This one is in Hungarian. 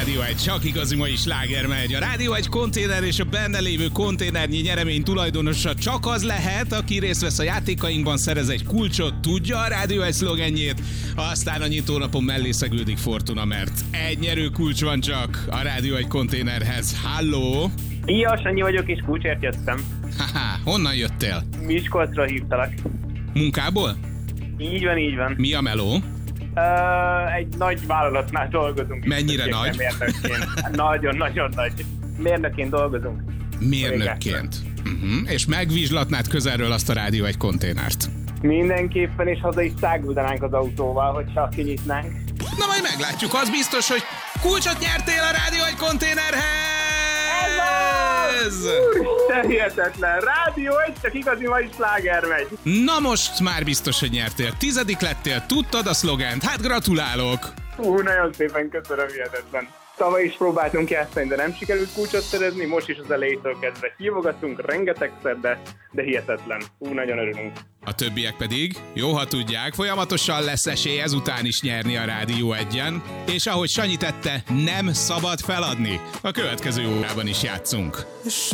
Rádió 1, csak igazi mai sláger megy. A Rádió 1 konténer és a benne lévő konténernyi nyeremény tulajdonosa csak az lehet, aki részt vesz a játékainkban, szerez egy kulcsot, tudja a Rádió 1 szlogenjét, aztán a nyitónapon mellé szegődik Fortuna, mert egy nyerő kulcs van csak a Rádió 1 konténerhez. Halló! Szia, Sanyi vagyok, és kulcsért jöttem. Haha, honnan jöttél? Miskolcra hívtalak. Munkából? Így van. Mi a meló? Egy nagy vállalatnál dolgozunk. Mennyire nagy? Nagyon nagy. Mérnökként dolgozunk. Mérnökként. És megvizslatnád közelről azt a Rádió 1 konténert? Mindenképpen, és haza is száguldanánk az autóval, hogyha kinyitnánk. Na majd meglátjuk, az biztos, hogy kulcsot nyertél a Rádió 1 konténerhez! Te hihetetlen! Rádió 1, csak igazi mai sláger megy! Na most már biztos, hogy nyertél. 10. lettél, tudtad a szlogent, hát gratulálok! Nagyon szépen köszönöm, hihetetlen. Tavaly is próbáltunk játszani, de nem sikerült kulcsot szerezni, most is az elejétől kezdve hívogatunk rengetegszer, de hihetetlen. Nagyon örülünk. A többiek pedig, jó ha tudják, folyamatosan lesz esély ezután is nyerni a Rádió 1-en, és ahogy Sanyi tette, nem szabad feladni. A következő órában is játszunk.